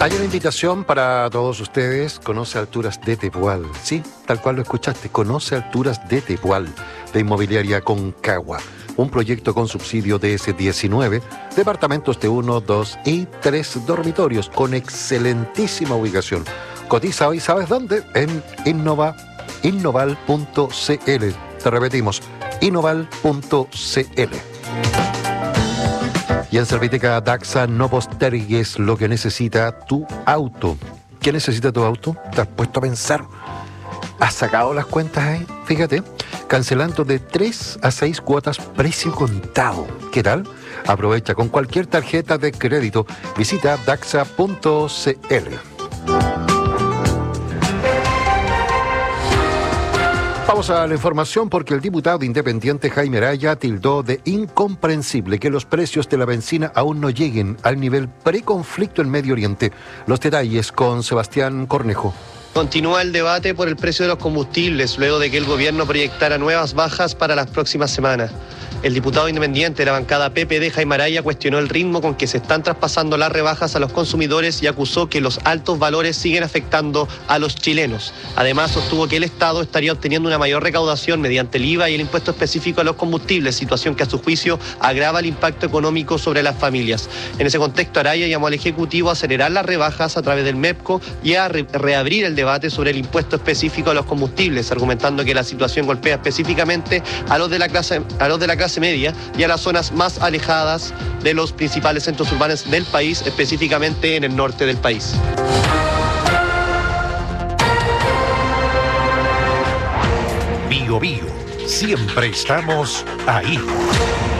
Hay una invitación para todos ustedes. Conoce Alturas de Tepual. Sí, tal cual lo escuchaste. Conoce Alturas de Tepual, de Inmobiliaria Concagua. Un proyecto con subsidio DS19, departamentos de 1, 2 y 3 dormitorios, con excelentísima ubicación. Cotiza hoy, ¿sabes dónde? En innoval.cl. Te repetimos, innoval.cl. Y en Serviteca Daxa no postergues lo que necesita tu auto. ¿Qué necesita tu auto? ¿Te has puesto a pensar? ¿Has sacado las cuentas ahí? Fíjate, cancelando de 3 a 6 cuotas, precio contado. ¿Qué tal? Aprovecha con cualquier tarjeta de crédito. Visita daxa.cl. Vamos a la información porque el diputado independiente Jaime Araya tildó de incomprensible que los precios de la benzina aún no lleguen al nivel preconflicto en Medio Oriente. Los detalles con Sebastián Cornejo. Continúa el debate por el precio de los combustibles luego de que el gobierno proyectara nuevas bajas para las próximas semanas. El diputado independiente de la bancada PPD, Jaime Araya, cuestionó el ritmo con que se están traspasando las rebajas a los consumidores y acusó que los altos valores siguen afectando a los chilenos. Además, sostuvo que el Estado estaría obteniendo una mayor recaudación mediante el IVA y el impuesto específico a los combustibles, situación que a su juicio agrava el impacto económico sobre las familias. En ese contexto, Araya llamó al Ejecutivo a acelerar las rebajas a través del MEPCO y a reabrir el debate sobre el impuesto específico a los combustibles, argumentando que la situación golpea específicamente a los de la clase media y a las zonas más alejadas de los principales centros urbanos del país, específicamente en el norte del país. Bio Bio, siempre estamos ahí.